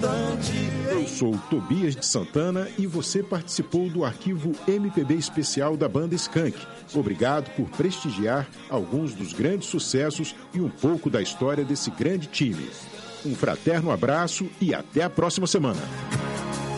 Eu sou Tobias de Santana e você participou do arquivo MPB especial da banda Skank. Obrigado por prestigiar alguns dos grandes sucessos e um pouco da história desse grande time. Um fraterno abraço e até a próxima semana.